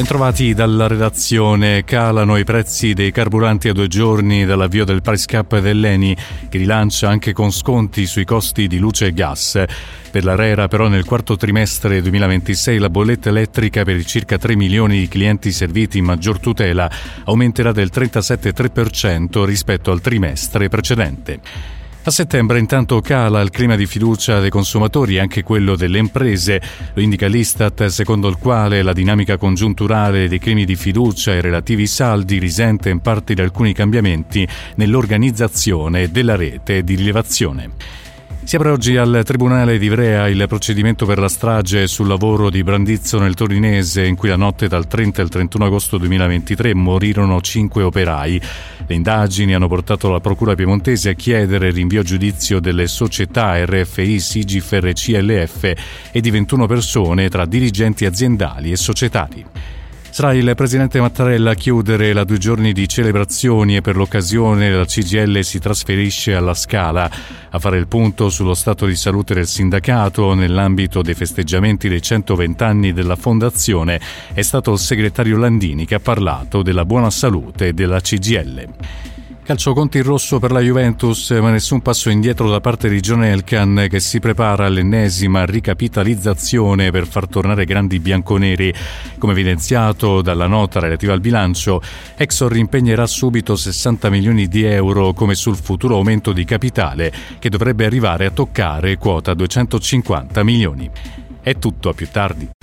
Bentrovati dalla redazione. Calano i prezzi dei carburanti a 2 giorni dall'avvio del price cap dell'ENI, che rilancia anche con sconti sui costi di luce e gas. Per l'ARERA però nel quarto trimestre 2026 la bolletta elettrica per i circa 3 milioni di clienti serviti in maggior tutela aumenterà del 37,3% rispetto al trimestre precedente. A settembre intanto cala il clima di fiducia dei consumatori e anche quello delle imprese. Lo indica l'Istat, secondo il quale la dinamica congiunturale dei climi di fiducia e relativi saldi risente in parte di alcuni cambiamenti nell'organizzazione della rete di rilevazione. Si apre oggi al Tribunale di Ivrea il procedimento per la strage sul lavoro di Brandizzo nel Torinese, in cui la notte dal 30 al 31 agosto 2023 morirono 5 operai. Le indagini hanno portato la Procura piemontese a chiedere il rinvio a giudizio delle società RFI, Sigiffer, CLF e di 21 persone tra dirigenti aziendali e societari. Sarà il presidente Mattarella a chiudere la 2 giorni di celebrazioni e per l'occasione la CGIL si trasferisce alla Scala. A fare il punto sullo stato di salute del sindacato nell'ambito dei festeggiamenti dei 120 anni della fondazione è stato il segretario Landini che ha parlato della buona salute della CGIL. Calcio conti in rosso per la Juventus, ma nessun passo indietro da parte di John Elkann, che si prepara all'ennesima ricapitalizzazione per far tornare grandi bianconeri. Come evidenziato dalla nota relativa al bilancio, Exor impegnerà subito 60 milioni di euro come sul futuro aumento di capitale, che dovrebbe arrivare a toccare quota 250 milioni. È tutto, a più tardi.